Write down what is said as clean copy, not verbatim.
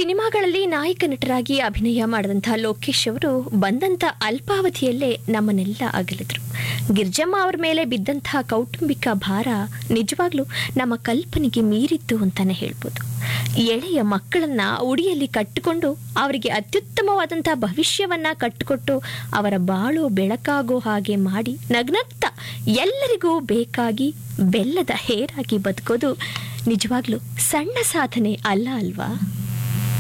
ಸಿನಿಮಾಗಳಲ್ಲಿ ನಾಯಕ ನಟರಾಗಿ ಅಭಿನಯ ಮಾಡಿದಂತಹ ಲೋಕೇಶ್ ಅವರು ಬಂದಂಥ ಅಲ್ಪಾವಧಿಯಲ್ಲೇ ನಮ್ಮನ್ನೆಲ್ಲ ಅಗಲಿದ್ರು. ಗಿರ್ಜಮ್ಮ ಅವರ ಮೇಲೆ ಬಿದ್ದಂತಹ ಕೌಟುಂಬಿಕ ಭಾರ ನಿಜವಾಗ್ಲೂ ನಮ್ಮ ಕಲ್ಪನೆಗೆ ಮೀರಿತ್ತು ಅಂತಾನೆ ಹೇಳ್ಬೋದು. ಎಳೆಯ ಮಕ್ಕಳನ್ನ ಉಡಿಯಲ್ಲಿ ಕಟ್ಟಿಕೊಂಡು ಅವರಿಗೆ ಅತ್ಯುತ್ತಮವಾದಂತಹ ಭವಿಷ್ಯವನ್ನ ಕಟ್ಟಿಕೊಟ್ಟು ಅವರ ಬಾಳು ಬೆಳಕಾಗೋ ಹಾಗೆ ಮಾಡಿ ನಗ್ನಗ್ತಾ ಎಲ್ಲರಿಗೂ ಬೇಕಾಗಿ ಬೆಲ್ಲದ ಹೇರಾಗಿ ಬದುಕೋದು ನಿಜವಾಗ್ಲೂ ಸಣ್ಣ ಸಾಧನೆ ಅಲ್ಲ ಅಲ್ವಾ?